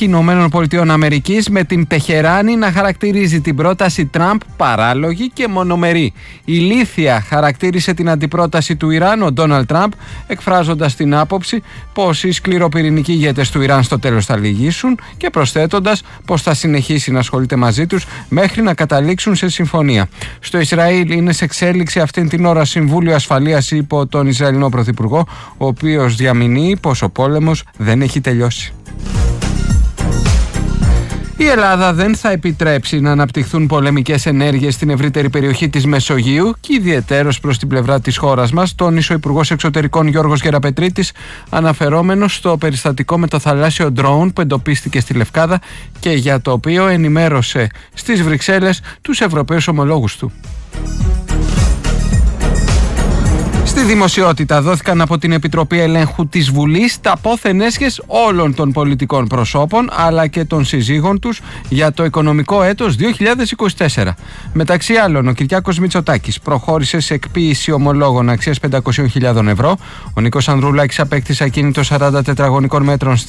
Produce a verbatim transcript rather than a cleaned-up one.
Νέα-Υόρκη, Ηνωμένων Πολιτειών Αμερικής, με την Τεχεράνη να χαρακτηρίζει την πρόταση Τραμπ παράλογη και μονομερή. Ηλίθια χαρακτήρισε την αντιπρόταση του Ιράν ο Ντόναλντ Τραμπ, εκφράζοντας την άποψη πως οι σκληροπυρηνικοί ηγέτες του Ιράν στο τέλος θα λυγίσουν και προσθέτοντας πως θα συνεχίσει να ασχολείται μαζί τους μέχρι να καταλήξουν σε συμφωνία. Στο Ισραήλ είναι σε εξέλιξη αυτήν την ώρα Συμβούλιο Ασφαλείας υπό τον Ισραηλινό Πρωθυπουργό, ο οποίος διαμηνύει πως ο πόλεμος δεν έχει τελειώσει. Η Ελλάδα δεν θα επιτρέψει να αναπτυχθούν πολεμικές ενέργειες στην ευρύτερη περιοχή της Μεσογείου και ιδιαιτέρως προς την πλευρά της χώρας μας, τόνισε ο Υπουργός Εξωτερικών Γιώργος Γεραπετρίτης, αναφερόμενος στο περιστατικό με το θαλάσσιο ντρόουν που εντοπίστηκε στη Λευκάδα και για το οποίο ενημέρωσε στις Βρυξέλλες τους Ευρωπαίους ομολόγους του. Στη δημοσιότητα δόθηκαν από την Επιτροπή Ελέγχου της Βουλής τα πόθεν έσχες όλων των πολιτικών προσώπων αλλά και των συζύγων τους για το οικονομικό έτος δύο χιλιάδες είκοσι τέσσερα. Μεταξύ άλλων, ο Κυριάκος Μητσοτάκης προχώρησε σε εκποίηση ομολόγων αξίας πεντακόσιες χιλιάδες ευρώ, ο Νίκος Ανδρουλάκης απέκτησε ακίνητο σαράντα τετραγωνικών μέτρων